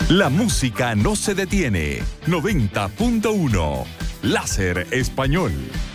La música no se detiene. 90.1. Láser Español.